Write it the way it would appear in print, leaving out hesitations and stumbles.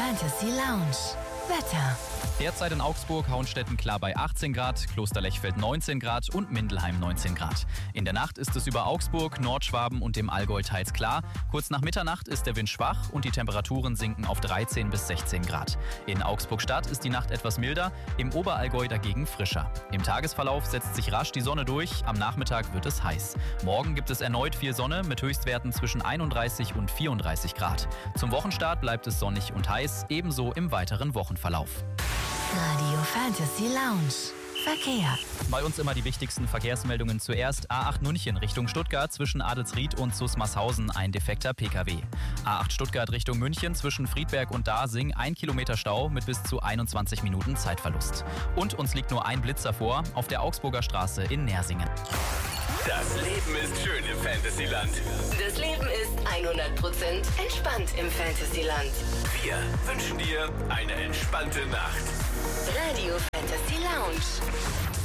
Fantasy Lounge. Wetter. Derzeit in Augsburg, Hauenstetten klar bei 18 Grad, Kloster-Lechfeld 19 Grad und Mindelheim 19 Grad. In der Nacht ist es über Augsburg, Nordschwaben und dem Allgäu teils klar. Kurz nach Mitternacht ist der Wind schwach und die Temperaturen sinken auf 13 bis 16 Grad. In Augsburg-Stadt ist die Nacht etwas milder, im Oberallgäu dagegen frischer. Im Tagesverlauf setzt sich rasch die Sonne durch, am Nachmittag wird es heiß. Morgen gibt es erneut viel Sonne mit Höchstwerten zwischen 31 und 34 Grad. Zum Wochenstart bleibt es sonnig und heiß, ebenso im weiteren Wochenverlauf. Radio Fantasy Lounge. Verkehr. Bei uns immer die wichtigsten Verkehrsmeldungen zuerst. A8 München Richtung Stuttgart zwischen Adelsried und Susmarshausen ein defekter Pkw. A8 Stuttgart Richtung München zwischen Friedberg und Dasing 1 Kilometer Stau mit bis zu 21 Minuten Zeitverlust. Und uns liegt nur ein Blitzer vor auf der Augsburger Straße in Nersingen. Das Leben ist schön im Fantasyland. Das Leben ist 100% entspannt im Fantasyland. Wir wünschen dir eine entspannte Nacht. Radio Fantasy Lounge.